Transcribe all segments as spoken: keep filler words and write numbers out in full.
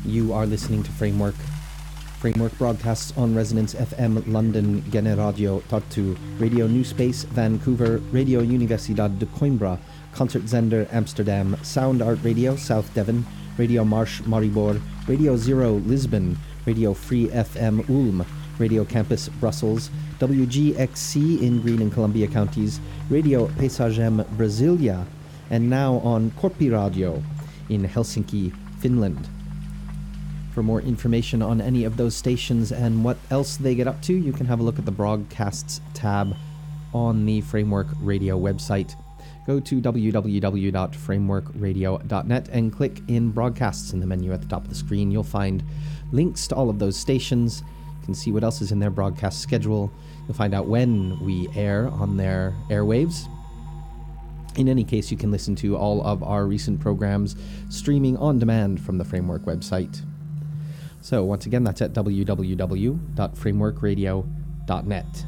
You are listening to Framework. Framework broadcasts on Resonance F M London, Gene Radio Tartu, Radio New Space Vancouver, Radio Universidad de Coimbra, Concert Zender Amsterdam, Sound Art Radio South Devon, Radio Marsh Maribor, Radio Zero Lisbon, Radio Free F M Ulm, Radio Campus Brussels, W G X C in Green and Columbia counties, Radio Paisagem Brasilia, and now on Korpi Radio in Helsinki, Finland. For more information on any of those stations and what else they get up to, you can have a look at the Broadcasts tab on the Framework Radio website. Go to w w w dot framework radio dot net and click in Broadcasts in the menu at the top of the screen. You'll find links to all of those stations. You can see what else is in their broadcast schedule. You'll find out when we air on their airwaves. In any case, you can listen to all of our recent programs streaming on demand from the Framework website. So once again, that's at w w w dot framework radio dot net.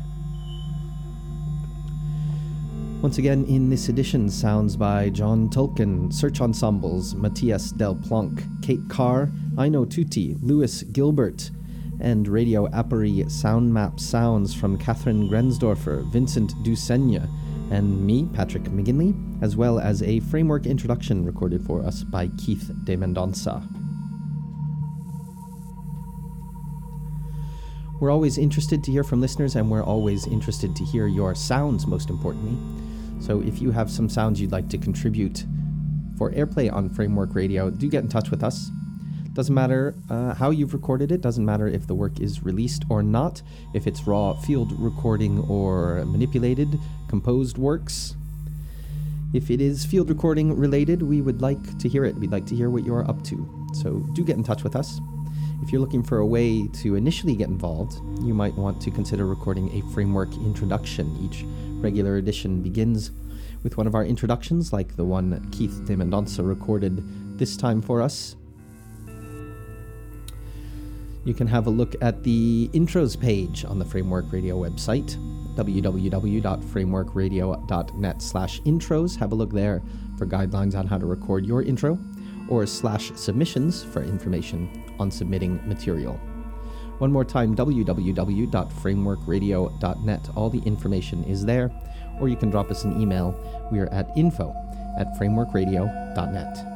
Once again, in this edition, sounds by John Tolkien, Search Ensembles, Matthias Del Planck, Kate Carr, Aino Tutti, Louis Gilbert, and Radio Apparie Sound Map Sounds from Catherine Grensdorfer, Vincent Duseigne, and me, Patrick McGinley, as well as a Framework introduction recorded for us by Keith de Mendonça. We're always interested to hear from listeners, and we're always interested to hear your sounds, most importantly. So if you have some sounds you'd like to contribute for airplay on Framework Radio, do get in touch with us. Doesn't matter uh, how you've recorded it, doesn't matter if the work is released or not, if it's raw field recording or manipulated, composed works. If it is field recording related, we would like to hear it. We'd like to hear what you're up to. So do get in touch with us. If you're looking for a way to initially get involved, you might want to consider recording a Framework introduction. Each regular edition begins with one of our introductions, like the one Keith de Mendonça recorded this time for us. You can have a look at the intros page on the Framework Radio website, w w w dot framework radio dot net slash intros. Have a look there for guidelines on how to record your intro, or slash submissions for information on submitting material. One more time, w w w dot framework radio dot net. All the information is there, or you can drop us an email. We are at info at framework radio dot net.